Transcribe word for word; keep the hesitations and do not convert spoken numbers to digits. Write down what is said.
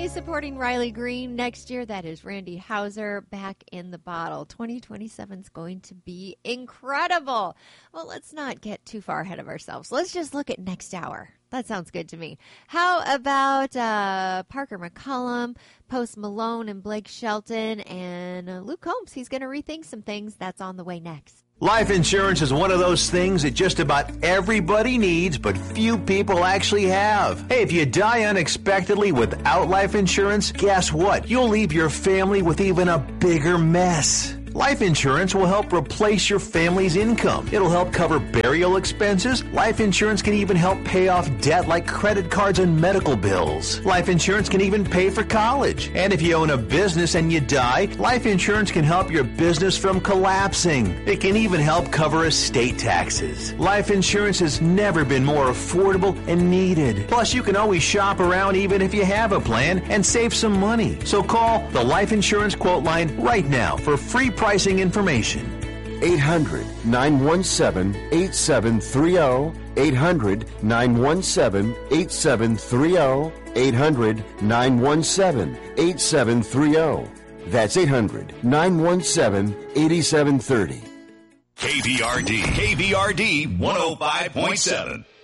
Family supporting Riley Green next year. That is Randy Hauser back in the bottle. twenty twenty-seven is going to be incredible. Well, let's not get too far ahead of ourselves. Let's just look at next hour. That sounds good to me. How about uh, Parker McCollum, Post Malone, and Blake Shelton, and uh, Luke Combs? He's going to rethink some things. That's on the way next. Life insurance is one of those things that just about everybody needs, but few people actually have. Hey, if you die unexpectedly without life insurance, guess what? You'll leave your family with even a bigger mess. Life insurance will help replace your family's income. It'll help cover burial expenses. Life insurance can even help pay off debt like credit cards and medical bills. Life insurance can even pay for college. And if you own a business and you die, life insurance can help your business from collapsing. It can even help cover estate taxes. Life insurance has never been more affordable and needed. Plus, you can always shop around even if you have a plan and save some money. So call the Life Insurance Quote Line right now for free pricing information. eight hundred, nine one seven, eight seven three zero. eight hundred, nine one seven, eight seven three zero. eight hundred, nine one seven, eight seven three zero. That's eight hundred, nine one seven, eight seven three zero. K V R D, K V R D one oh five point seven.